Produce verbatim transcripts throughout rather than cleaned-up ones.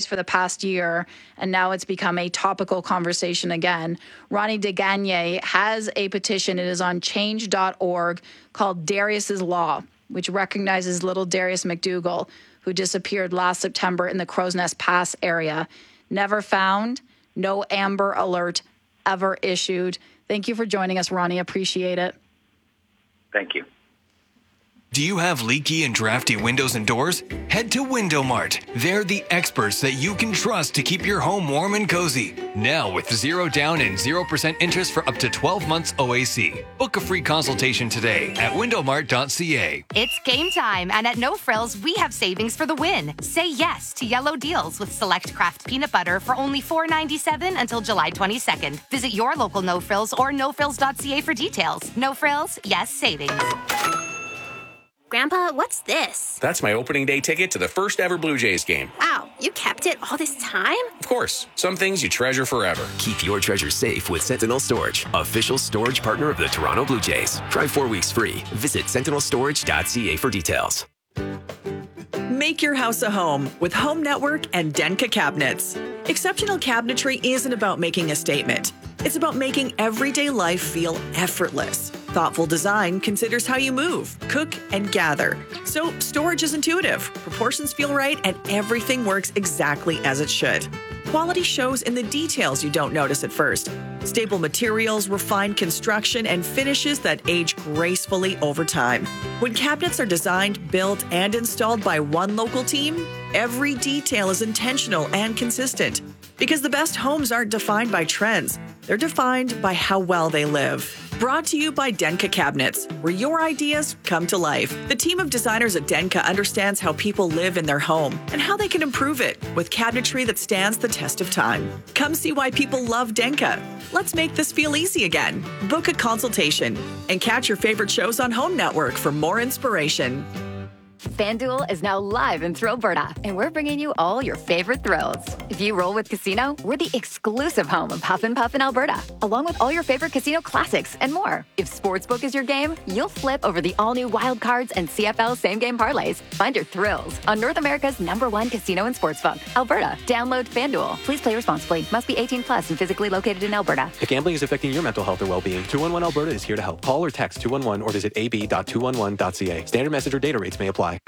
for the past year, and now it's become a topical conversation again. Ronnie DeGagne has a petition. It is on change dot org called Darius's Law, which recognizes little Darius McDougal, who disappeared last September in the Crow's Nest Pass area. Never found, no Amber Alert ever issued. Thank you for joining us, Ronnie. Appreciate it. Thank you. Do you have leaky and drafty windows and doors? Head to Window Mart. They're the experts that you can trust to keep your home warm and cozy. Now with zero down and zero percent interest for up to twelve months O A C. Book a free consultation today at window mart dot c a. It's game time, and at No Frills, we have savings for the win. Say yes to yellow deals with select craft peanut butter for only four ninety-seven until July twenty-second. Visit your local No Frills or no frills dot c a for details. No Frills, yes savings. Grandpa, what's this? That's my opening day ticket to the first ever Blue Jays game. Wow, you kept it all this time? Of course. Some things you treasure forever. Keep your treasure safe with Sentinel Storage, official storage partner of the Toronto Blue Jays. Try four weeks free. Visit sentinel storage dot c a for details. Make your house a home with Home Network and Denka Cabinets. Exceptional cabinetry isn't about making a statement. It's about making everyday life feel effortless. Thoughtful design considers how you move, cook, and gather. So storage is intuitive, proportions feel right, and everything works exactly as it should. Quality shows in the details you don't notice at first. Stable materials, refined construction, and finishes that age gracefully over time. When cabinets are designed, built, and installed by one local team, every detail is intentional and consistent. Because the best homes aren't defined by trends, they're defined by how well they live. Brought to you by Denka Cabinets, where your ideas come to life. The team of designers at Denka understands how people live in their home and how they can improve it with cabinetry that stands the test of time. Come see why people love Denka. Let's make this feel easy again. Book a consultation and catch your favorite shows on Home Network for more inspiration. FanDuel is now live in Thrillberta, and we're bringing you all your favorite thrills. If you roll with Casino, we're the exclusive home of Huff and Puff in Alberta, along with all your favorite casino classics and more. If Sportsbook is your game, you'll flip over the all-new Wild Cards and C F L same-game parlays. Find your thrills on North America's number one casino and sportsbook, Alberta. Download FanDuel. Please play responsibly. Must be eighteen plus and physically located in Alberta. If gambling is affecting your mental health or well-being, two one one Alberta is here to help. Call or text two one one or visit a b dot two one one dot c a. Standard message or data rates may apply.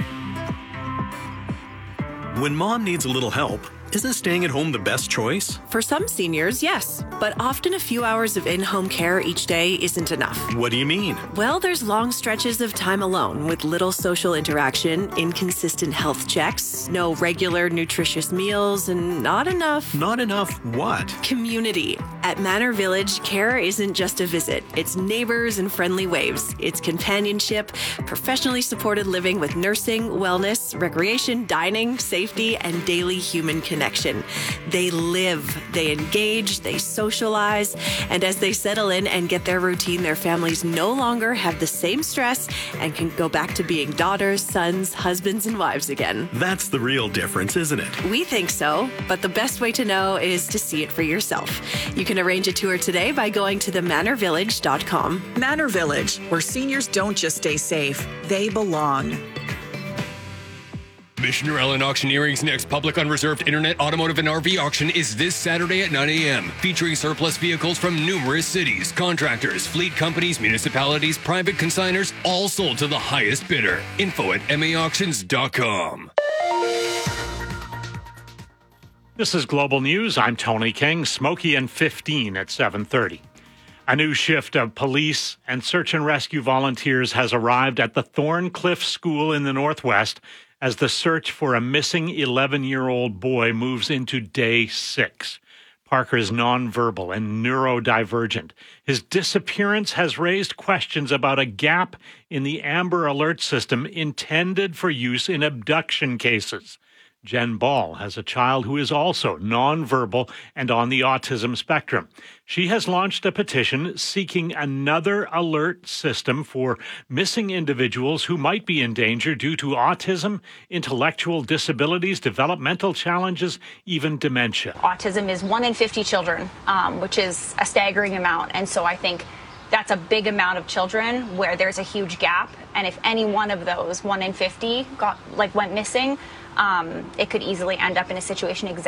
When mom needs a little help, isn't staying at home the best choice? For some seniors, yes. But often a few hours of in-home care each day isn't enough. What do you mean? Well, there's long stretches of time alone with little social interaction, inconsistent health checks, no regular nutritious meals, and not enough... Not enough what? Community. At Manor Village, care isn't just a visit. It's neighbors and friendly waves. It's companionship, professionally supported living with nursing, wellness, recreation, dining, safety, and daily human connection. Connection. They live, they engage, they socialize, and as they settle in and get their routine, their families no longer have the same stress and can go back to being daughters, sons, husbands, and wives again. That's the real difference, isn't it? We think so, but the best way to know is to see it for yourself. You can arrange a tour today by going to the manor village dot com. Manor Village, where seniors don't just stay safe, they belong. Missioner Allen Auctioneering's next public unreserved internet, automotive, and R V auction is this Saturday at nine a.m., featuring surplus vehicles from numerous cities, contractors, fleet companies, municipalities, private consigners, all sold to the highest bidder. Info at m a auctions dot com. This is Global News. I'm Tony King. Smokey and fifteen at seven thirty. A new shift of police and search and rescue volunteers has arrived at the Thorncliffe School in the Northwest as the search for a missing eleven-year-old boy moves into day six. Parker is nonverbal and neurodivergent. His disappearance has raised questions about a gap in the Amber Alert system intended for use in abduction cases. Jen Ball has a child who is also nonverbal and on the autism spectrum. She has launched a petition seeking another alert system for missing individuals who might be in danger due to autism, intellectual disabilities, developmental challenges, even dementia. Autism is one in fifty children, um, which is a staggering amount. And so I think that's a big amount of children where there's a huge gap. And if any one of those, one in fifty, got like went missing, Um, it could easily end up in a situation exactly